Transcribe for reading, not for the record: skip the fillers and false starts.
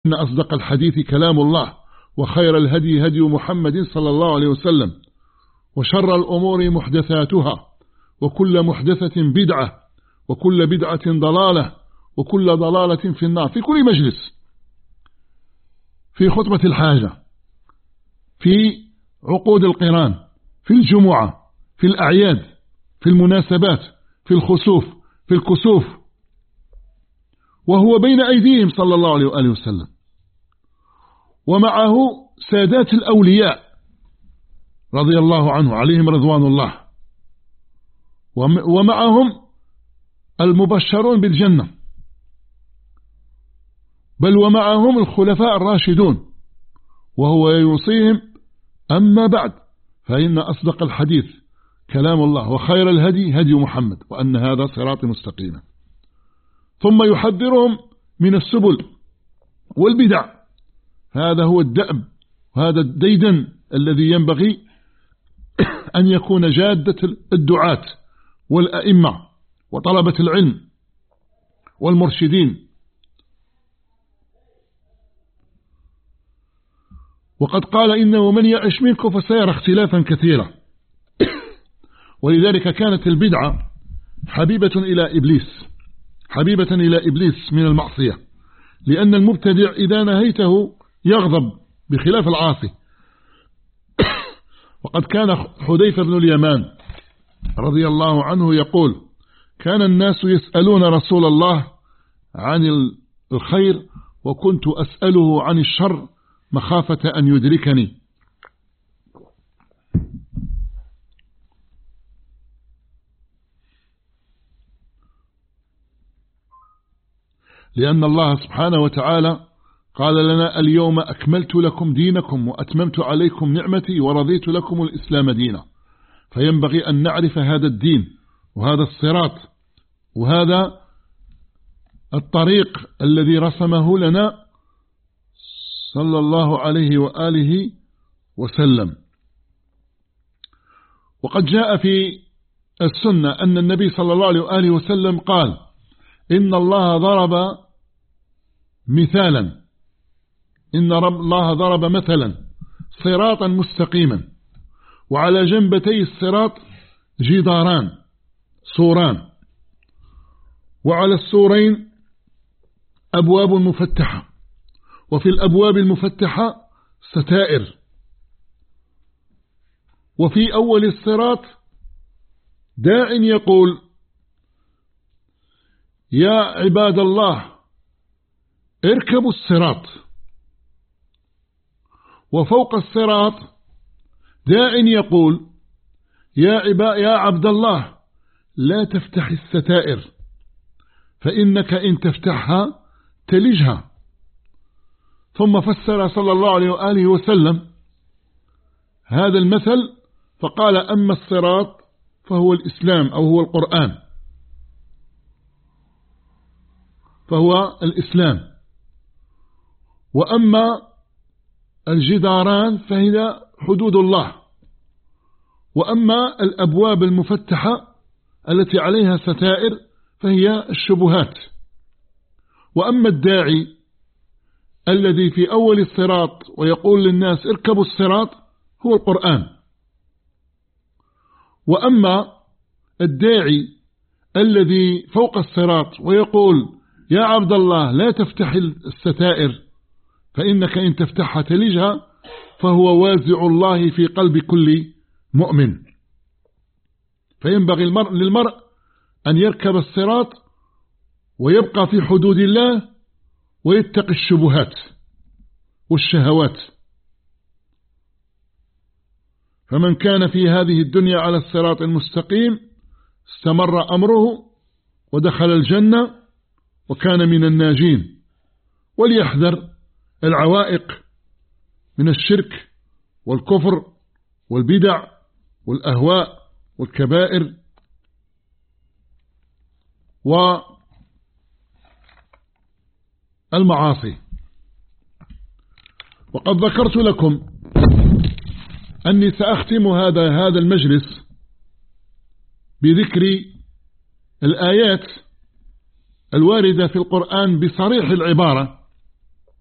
إن أصدق الحديث كلام الله وخير الهدي هدي محمد صلى الله عليه وسلم وشر الأمور محدثاتها وكل محدثة بدعة وكل بدعة ضلالة وكل ضلالة في النار. في كل مجلس، في خطبة الحاجة، في عقود القران، في الجمعة، في الأعياد، في المناسبات، في الخسوف، في الكسوف، وهو بين أيديهم صلى الله عليه وآله وسلم، ومعه سادات الأولياء رضي الله عنه عليهم رضوان الله، ومعهم المبشرون بالجنة، بل ومعهم الخلفاء الراشدون، وهو يوصيهم: أما بعد فإن أصدق الحديث كلام الله وخير الهدي هدي محمد وأن هذا صراط مستقيما. ثم يحذرهم من السبل والبدع. هذا هو الدأب، وهذا الديدن الذي ينبغي أن يكون جادة الدعاة والأئمة وطلبة العلم والمرشدين. وقد قال: إنه من يعش منكم فسيرى اختلافا كثيرا. ولذلك كانت البدعة حبيبة إلى إبليس من المعصية، لأن المبتدع إذا نهيته يغضب بخلاف العاصي. وقد كان حذيفة بن اليمان رضي الله عنه يقول: كان الناس يسألون رسول الله عن الخير وكنت أسأله عن الشر مخافة أن يدركني. لأن الله سبحانه وتعالى قال لنا: اليوم أكملت لكم دينكم وأتممت عليكم نعمتي ورضيت لكم الإسلام دينا. فينبغي أن نعرف هذا الدين وهذا الصراط وهذا الطريق الذي رسمه لنا صلى الله عليه وآله وسلم. وقد جاء في السنة أن النبي صلى الله عليه وآله وسلم قال: إن الله ضرب مثلا صراطا مستقيما، وعلى جنبتي الصراط جداران سوران، وعلى السورين أبواب مفتحة، وفي الأبواب المفتحة ستائر، وفي أول الصراط داع يقول: يا عباد الله اركبوا الصراط. وفوق الصراط داع يقول: يا عبد الله لا تفتح الستائر فإنك إن تفتحها تلجها. ثم فسر صلى الله عليه وآله وسلم هذا المثل فقال: أما الصراط فهو الإسلام أو هو القرآن، فهو الإسلام. وأما الجداران فهي حدود الله. وأما الأبواب المفتحة التي عليها ستائر فهي الشبهات. وأما الداعي الذي في أول الصراط ويقول للناس اركبوا الصراط هو القرآن. وأما الداعي الذي فوق الصراط ويقول: يا عبد الله لا تفتح الستائر فإنك إن تفتحها تلجها، فهو وازع الله في قلب كل مؤمن. فينبغي للمرء أن يركب الصراط ويبقى في حدود الله ويتقي الشبهات والشهوات. فمن كان في هذه الدنيا على الصراط المستقيم استمر أمره ودخل الجنة وكان من الناجين. وليحذر العوائق من الشرك والكفر والبدع والأهواء والكبائر والمعاصي. وقد ذكرت لكم أني سأختم هذا المجلس بذكر الآيات الواردة في القرآن بصريح العبارة